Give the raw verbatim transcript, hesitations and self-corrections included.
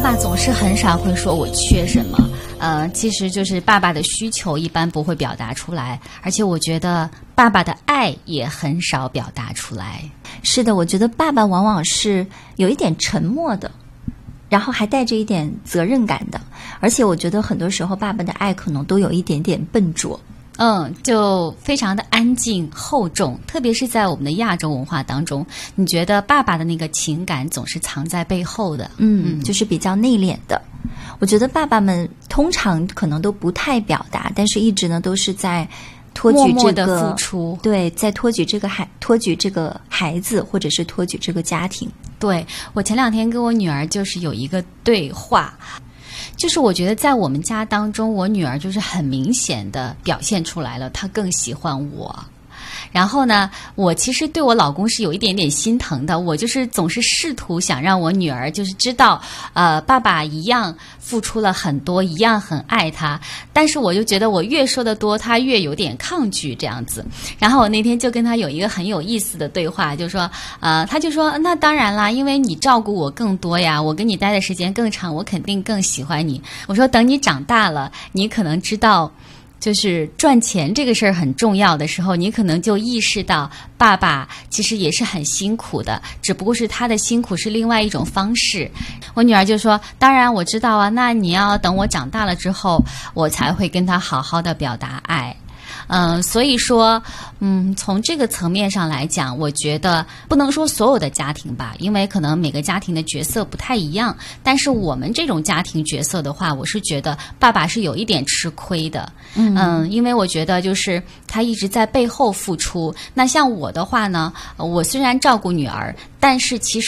爸总是很少会说我缺什么，呃，其实就是爸爸的需求一般不会表达出来，而且我觉得爸爸的爱也很少表达出来。 是的，我觉得爸爸往往是有一点沉默的，然后还带着一点责任感的，而且我觉得很多时候爸爸的爱可能都有一点点笨拙。 嗯，就非常的安静厚重，特别是在我们的亚洲文化当中，你觉得爸爸的那个情感总是藏在背后的， 嗯，就是比较内敛的。我觉得爸爸们通常可能都不太表达，但是一直呢都是在托举这个默默的付出， 对，在托举这个孩托举这个孩子，或者是托举这个家庭。 对，我前两天跟我女儿就是有一个对话。就是我觉得在我们家当中，我女儿就是很明显的表现出来了，她更喜欢我。然后呢，我其实对我老公是有一点点心疼的，我就是总是试图想让我女儿就是知道，呃，爸爸一样付出了很多，一样很爱她，但是我就觉得我越说的多，她越有点抗拒这样子。然后我那天就跟她有一个很有意思的对话，就说，呃，她就说，那当然啦，因为你照顾我更多呀，我跟你待的时间更长，我肯定更喜欢你。我说等你长大了，你可能知道。就是赚钱这个事儿很重要的时候，你可能就意识到爸爸其实也是很辛苦的，只不过是他的辛苦是另外一种方式。我女儿就说当然我知道啊，那你要等我长大了之后，我才会跟他好好的表达爱。嗯，所以说，嗯，从这个层面上来讲，我觉得不能说所有的家庭吧，因为可能每个家庭的角色不太一样。但是我们这种家庭角色的话，我是觉得爸爸是有一点吃亏的。嗯, 嗯，因为我觉得就是他一直在背后付出。那像我的话呢，我虽然照顾女儿，但是其实